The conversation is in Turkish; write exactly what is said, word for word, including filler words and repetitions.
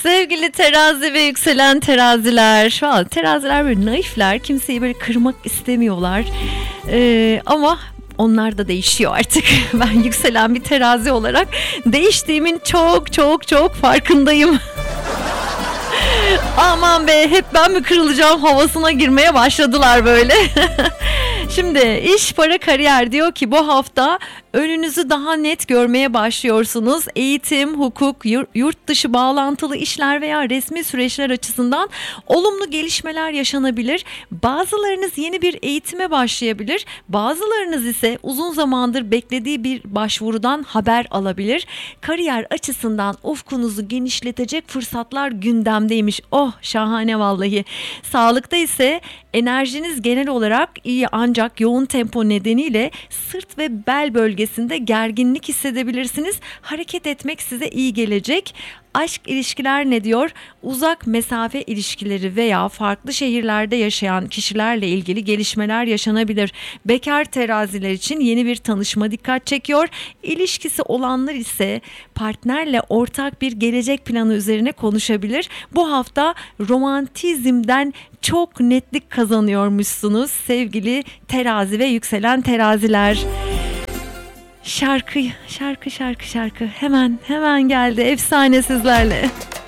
Sevgili terazi ve yükselen teraziler. Şu an teraziler böyle naifler. Kimseyi böyle kırmak istemiyorlar. Ee, ama onlar da değişiyor artık. Ben yükselen bir terazi olarak değiştiğimin çok çok çok farkındayım. Aman be, hep ben mi kırılacağım havasına girmeye başladılar böyle. Şimdi iş, para, kariyer diyor ki bu hafta önünüzü daha net görmeye başlıyorsunuz. Eğitim, hukuk, yurt dışı bağlantılı işler veya resmi süreçler açısından olumlu gelişmeler yaşanabilir. Bazılarınız yeni bir eğitime başlayabilir. Bazılarınız ise uzun zamandır beklediği bir başvurudan haber alabilir. Kariyer açısından ufkunuzu genişletecek fırsatlar gündemdeymiş. Oh, şahane vallahi. Sağlıkta ise enerjiniz genel olarak iyi, ancak yoğun tempo nedeniyle sırt ve bel bölgesinde gerginlik hissedebilirsiniz. Hareket etmek size iyi gelecek. Aşk, ilişkiler ne diyor? Uzak mesafe ilişkileri veya farklı şehirlerde yaşayan kişilerle ilgili gelişmeler yaşanabilir. Bekar teraziler için yeni bir tanışma dikkat çekiyor. İlişkisi olanlar ise partnerle ortak bir gelecek planı üzerine konuşabilir. Bu hafta romantizmden çok netlik kazanıyormuşsunuz sevgili terazi ve yükselen teraziler. Şarkı, şarkı, şarkı, şarkı. Hemen, hemen geldi. Efsane sizlerle.